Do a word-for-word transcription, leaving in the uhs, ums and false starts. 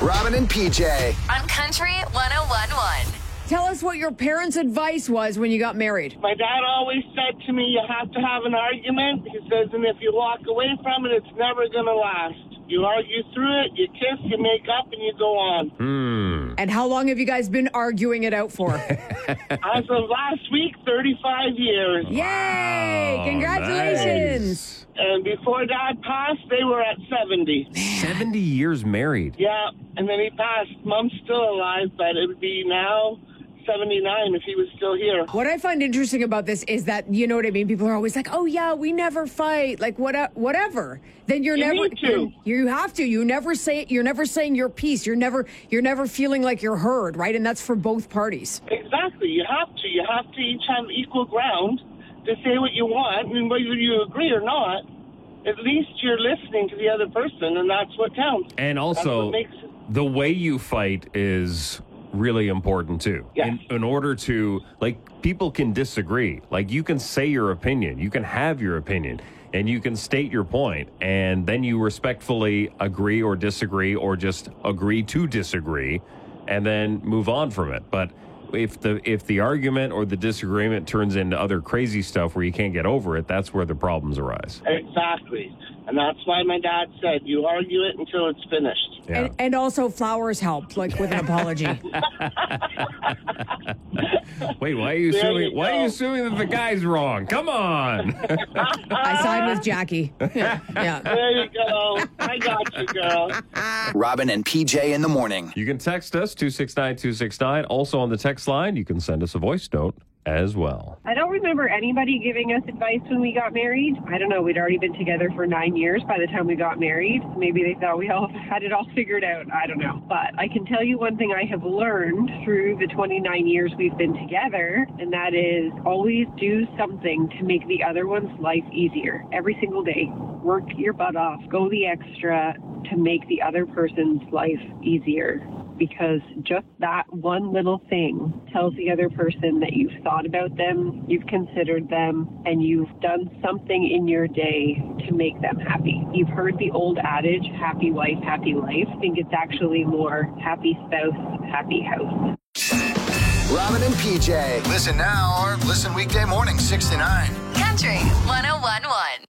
Robin and P J. On Country one oh one point one. Tell us what your parents' advice was when you got married. My dad always said to me, you have to have an argument. He says, and if you walk away from it, it's never going to last. You argue through it, you kiss, you make up, and you go on. Hmm. And how long have you guys been arguing it out for? As of last week, thirty-five years. Yay! Congratulations! Nice. And before Dad passed, they were at seventy. seventy years married. Yeah, and then he passed. Mom's still alive, but it would be now seventy-nine if he was still here. What I find interesting about this is that, you know what I mean? People are always like, oh, yeah, we never fight. Like, what, whatever. Then you're You never... need to. You have to. You never say... You're never saying your piece. You're never You're never feeling like you're heard, right? And that's for both parties. Exactly. You have to. You have to each have equal ground to say what you want, and whether you agree or not, at least you're listening to the other person, and that's what counts. And That's also, what makes the way you fight is really important too. Yes. In, in order to, like, people can disagree. Like, you can say your opinion, you can have your opinion, and you can state your point, and then you respectfully agree or disagree, or just agree to disagree, and then move on from it. But if the if the argument or the disagreement turns into other crazy stuff where you can't get over it, that's where the problems arise. Exactly. And that's why my dad said, you argue it until it's finished. Yeah. And, and also flowers help, like with an apology. Wait, why are you There assuming? you Why are go. you assuming that the guy's wrong? Come on. I side with Jackie. Yeah. yeah. There you go. I got you, girl. Robin and P J in the morning. You can text us two six nine two six nine. Also on the text line, you can send us a voice note as well. I don't remember anybody giving us advice when we got married. I don't know. We'd already been together for nine years by the time we got married. Maybe they thought we all had it all figured out. I don't know. But I can tell you one thing I have learned through the twenty-nine years we've been together, and that is always do something to make the other one's life easier. Every single day. Work your butt off. Go the extra to make the other person's life easier. Because just that one little thing tells the other person that you've thought about them, you've considered them, and you've done something in your day to make them happy. You've heard the old adage, happy wife, happy life. I think it's actually more happy spouse, happy house. Robin and P J. Listen now or listen weekday morning, six to nine. Country one oh one point one.